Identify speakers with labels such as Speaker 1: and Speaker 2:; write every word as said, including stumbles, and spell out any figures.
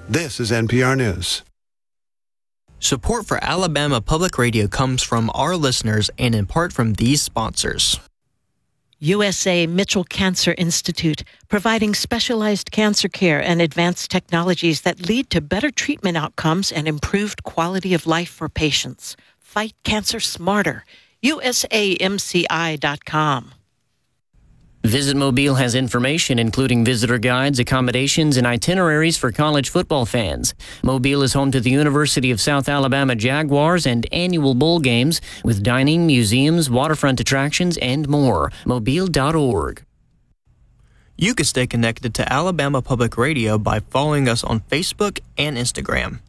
Speaker 1: This is N P R News.
Speaker 2: Support for Alabama Public Radio comes from our listeners and in part from these sponsors.
Speaker 3: U S A Mitchell Cancer Institute, providing specialized cancer care and advanced technologies that lead to better treatment outcomes and improved quality of life for patients. Fight cancer smarter. U S A M C I dot com.
Speaker 4: Visit Mobile has information including visitor guides, accommodations, and itineraries for college football fans. Mobile is home to the University of South Alabama Jaguars and annual bowl games with dining, museums, waterfront attractions, and more. Mobile dot org.
Speaker 2: You can stay connected to Alabama Public Radio by following us on Facebook and Instagram.